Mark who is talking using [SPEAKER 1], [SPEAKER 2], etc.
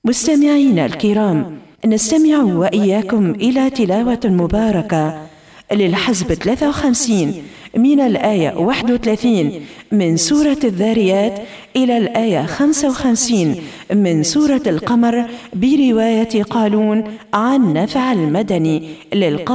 [SPEAKER 1] مستمعينا الكرام، نستمع وإياكم إلى تلاوة مباركة للحزب 53 من الآية 31 من سورة الذاريات إلى الآية 55 من سورة القمر برواية قالون عن نفع المدني